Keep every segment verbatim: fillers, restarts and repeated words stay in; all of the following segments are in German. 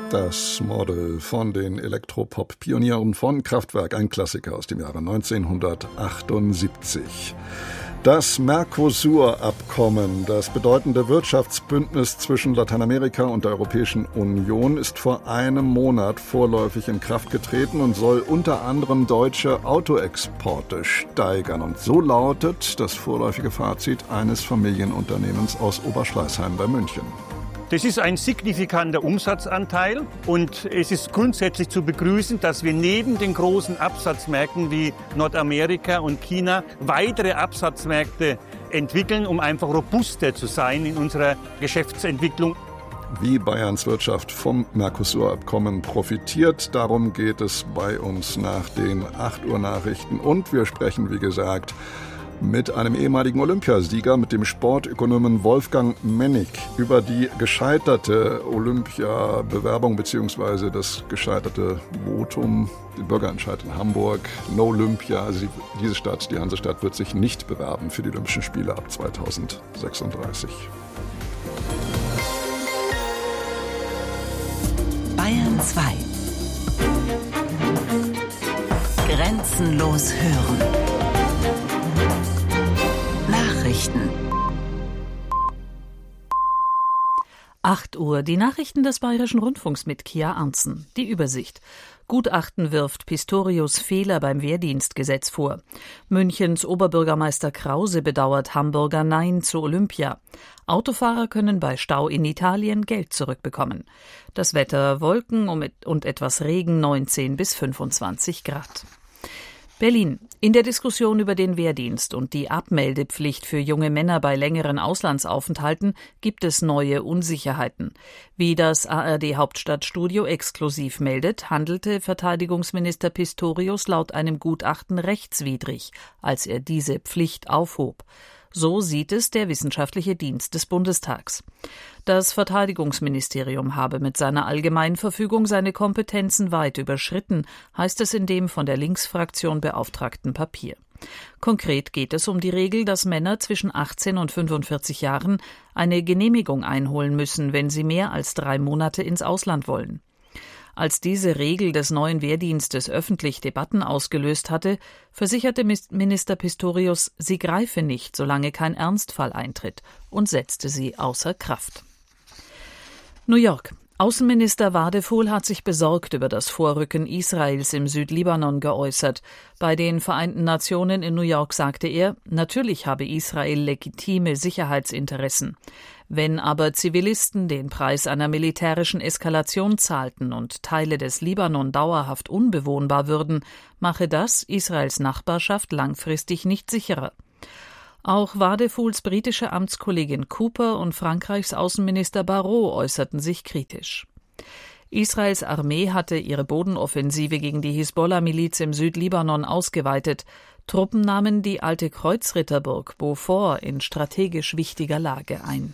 Das Model von den Elektropop-Pionieren von Kraftwerk, ein Klassiker aus dem Jahre neunzehnhundertachtundsiebzig. Das Mercosur-Abkommen, das bedeutende Wirtschaftsbündnis zwischen Lateinamerika und der Europäischen Union, ist vor einem Monat vorläufig in Kraft getreten und soll unter anderem deutsche Autoexporte steigern. Und so lautet das vorläufige Fazit eines Familienunternehmens aus Oberschleißheim bei München. Das ist ein signifikanter Umsatzanteil und es ist grundsätzlich zu begrüßen, dass wir neben den großen Absatzmärkten wie Nordamerika und China weitere Absatzmärkte entwickeln, um einfach robuster zu sein in unserer Geschäftsentwicklung. Wie Bayerns Wirtschaft vom Mercosur-Abkommen profitiert, darum geht es bei uns nach den acht Uhr Nachrichten. Und wir sprechen, wie gesagt, mit einem ehemaligen Olympiasieger, mit dem Sportökonomen Wolfgang Mennig, über die gescheiterte Olympiabewerbung bzw. das gescheiterte Votum, den Bürgerentscheid in Hamburg, No Olympia. Also diese Stadt, die Hansestadt, wird sich nicht bewerben für die Olympischen Spiele ab zweitausendsechsunddreißig. Bayern zwei. Grenzenlos hören. Nachrichten. acht Uhr, die Nachrichten des Bayerischen Rundfunks mit Kia Arntzen. Die Übersicht. Gutachten wirft Pistorius Fehler beim Wehrdienstgesetz vor. Münchens Oberbürgermeister Krause bedauert Hamburger Nein zu Olympia. Autofahrer können bei Stau in Italien Geld zurückbekommen. Das Wetter: Wolken und etwas Regen, neunzehn bis fünfundzwanzig Grad. Berlin. In der Diskussion über den Wehrdienst und die Abmeldepflicht für junge Männer bei längeren Auslandsaufenthalten gibt es neue Unsicherheiten. Wie das A R D-Hauptstadtstudio exklusiv meldet, handelte Verteidigungsminister Pistorius laut einem Gutachten rechtswidrig, als er diese Pflicht aufhob. So sieht es der Wissenschaftliche Dienst des Bundestags. Das Verteidigungsministerium habe mit seiner Allgemeinverfügung seine Kompetenzen weit überschritten, heißt es in dem von der Linksfraktion beauftragten Papier. Konkret geht es um die Regel, dass Männer zwischen achtzehn und fünfundvierzig Jahren eine Genehmigung einholen müssen, wenn sie mehr als drei Monate ins Ausland wollen. Als diese Regel des neuen Wehrdienstes öffentlich Debatten ausgelöst hatte, versicherte Minister Pistorius, sie greife nicht, solange kein Ernstfall eintritt, und setzte sie außer Kraft. New York. Außenminister Wadephul hat sich besorgt über das Vorrücken Israels im Südlibanon geäußert. Bei den Vereinten Nationen in New York sagte er, natürlich habe Israel legitime Sicherheitsinteressen. Wenn aber Zivilisten den Preis einer militärischen Eskalation zahlten und Teile des Libanon dauerhaft unbewohnbar würden, mache das Israels Nachbarschaft langfristig nicht sicherer. Auch Wadephuls britische Amtskollegin Cooper und Frankreichs Außenminister Barrot äußerten sich kritisch. Israels Armee hatte ihre Bodenoffensive gegen die Hisbollah-Miliz im Südlibanon ausgeweitet. Truppen nahmen die alte Kreuzritterburg Beaufort in strategisch wichtiger Lage ein.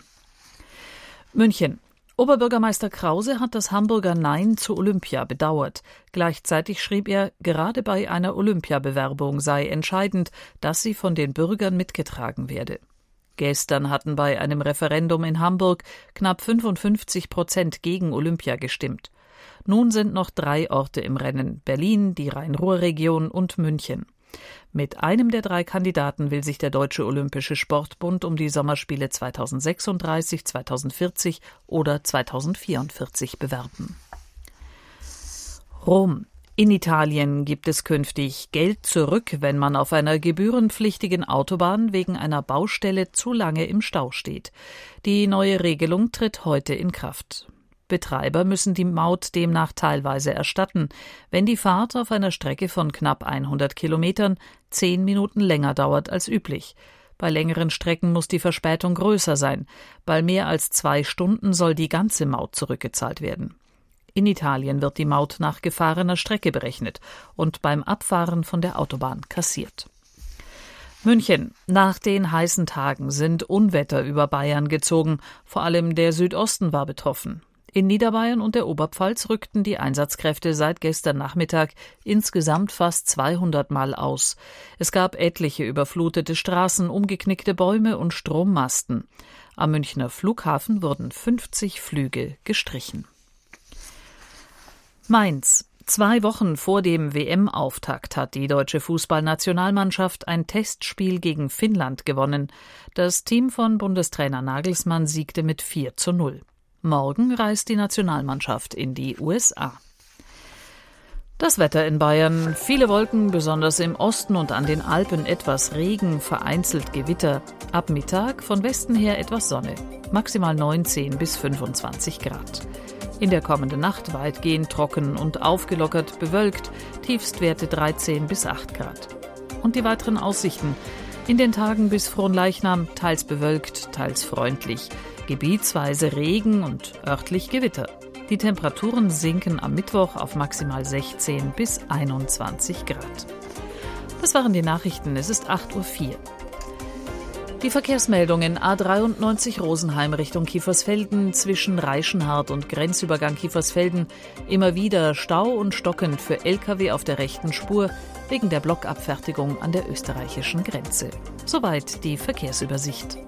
München. Oberbürgermeister Krause hat das Hamburger Nein zu Olympia bedauert. Gleichzeitig schrieb er, gerade bei einer Olympiabewerbung sei entscheidend, dass sie von den Bürgern mitgetragen werde. Gestern hatten bei einem Referendum in Hamburg knapp fünfundfünfzig Prozent gegen Olympia gestimmt. Nun sind noch drei Orte im Rennen: Berlin, die Rhein-Ruhr-Region und München. Mit einem der drei Kandidaten will sich der Deutsche Olympische Sportbund um die Sommerspiele zweitausendsechsunddreißig, zweitausendvierzig oder zweitausendvierundvierzig bewerben. Rom. In Italien gibt es künftig Geld zurück, wenn man auf einer gebührenpflichtigen Autobahn wegen einer Baustelle zu lange im Stau steht. Die neue Regelung tritt heute in Kraft. Betreiber müssen die Maut demnach teilweise erstatten, wenn die Fahrt auf einer Strecke von knapp hundert Kilometern zehn Minuten länger dauert als üblich. Bei längeren Strecken muss die Verspätung größer sein. Bei mehr als zwei Stunden soll die ganze Maut zurückgezahlt werden. In Italien wird die Maut nach gefahrener Strecke berechnet und beim Abfahren von der Autobahn kassiert. München. Nach den heißen Tagen sind Unwetter über Bayern gezogen. Vor allem der Südosten war betroffen. In Niederbayern und der Oberpfalz rückten die Einsatzkräfte seit gestern Nachmittag insgesamt fast zweihundert Mal aus. Es gab etliche überflutete Straßen, umgeknickte Bäume und Strommasten. Am Münchner Flughafen wurden fünfzig Flüge gestrichen. Mainz. Zwei Wochen vor dem W M-Auftakt hat die deutsche Fußballnationalmannschaft ein Testspiel gegen Finnland gewonnen. Das Team von Bundestrainer Nagelsmann siegte mit vier zu null. Morgen reist die Nationalmannschaft in die U S A. Das Wetter in Bayern. Viele Wolken, besonders im Osten und an den Alpen etwas Regen, vereinzelt Gewitter. Ab Mittag von Westen her etwas Sonne. Maximal neunzehn bis fünfundzwanzig Grad. In der kommenden Nacht weitgehend trocken und aufgelockert, bewölkt, Tiefstwerte dreizehn bis acht Grad. Und die weiteren Aussichten. In den Tagen bis Fronleichnam teils bewölkt, teils freundlich. Gebietsweise Regen und örtlich Gewitter. Die Temperaturen sinken am Mittwoch auf maximal sechzehn bis einundzwanzig Grad. Das waren die Nachrichten. Es ist acht Uhr vier. Die Verkehrsmeldungen: A dreiundneunzig Rosenheim Richtung Kiefersfelden, zwischen Reichenhard und Grenzübergang Kiefersfelden immer wieder Stau und stockend für L K W auf der rechten Spur wegen der Blockabfertigung an der österreichischen Grenze. Soweit die Verkehrsübersicht.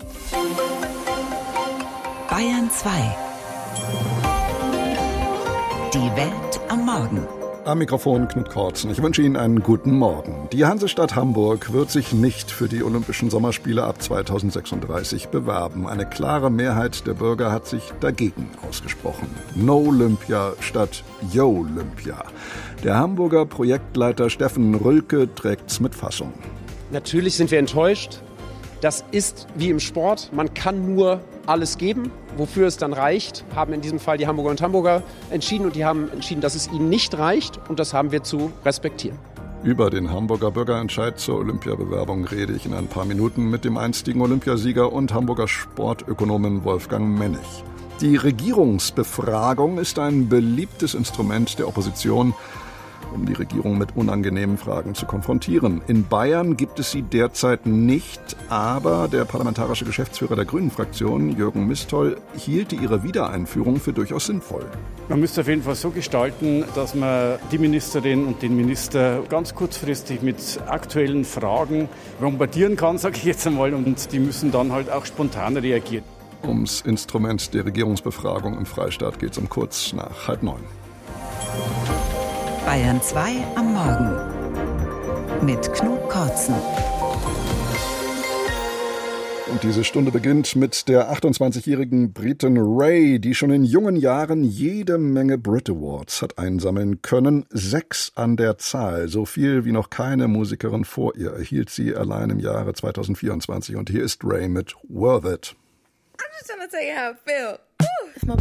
Bayern zwei. Die Welt am Morgen. Am Mikrofon Knut Kortzen. Ich wünsche Ihnen einen guten Morgen. Die Hansestadt Hamburg wird sich nicht für die Olympischen Sommerspiele ab zweitausendsechsunddreißig bewerben. Eine klare Mehrheit der Bürger hat sich dagegen ausgesprochen. No Olympia statt Yo Olympia. Der Hamburger Projektleiter Steffen Rülke trägt's mit Fassung. Natürlich sind wir enttäuscht. Das ist wie im Sport. Man kann nur alles geben. Wofür es dann reicht, haben in diesem Fall die Hamburger und Hamburger entschieden. Und die haben entschieden, dass es ihnen nicht reicht. Und das haben wir zu respektieren. Über den Hamburger Bürgerentscheid zur Olympiabewerbung rede ich in ein paar Minuten mit dem einstigen Olympiasieger und Hamburger Sportökonomen Wolfgang Mennig. Die Regierungsbefragung ist ein beliebtes Instrument der Opposition, um die Regierung mit unangenehmen Fragen zu konfrontieren. In Bayern gibt es sie derzeit nicht, aber der parlamentarische Geschäftsführer der Grünen-Fraktion, Jürgen Mistoll, hielt ihre Wiedereinführung für durchaus sinnvoll. Man müsste auf jeden Fall so gestalten, dass man die Ministerin und den Minister ganz kurzfristig mit aktuellen Fragen bombardieren kann, sage ich jetzt einmal, und die müssen dann halt auch spontan reagieren. Ums Instrument der Regierungsbefragung im Freistaat geht es um kurz nach halb neun. Bayern zwei am Morgen mit Knut Kortzen. Und diese Stunde beginnt mit der achtundzwanzigjährigen Britin Ray, die schon in jungen Jahren jede Menge Brit Awards hat einsammeln können. Sechs an der Zahl. So viel wie noch keine Musikerin vor ihr erhielt sie allein im Jahre zweitausendvierundzwanzig. Und hier ist Ray mit Worth It. I'm just trying to tell you how I feel. Woo.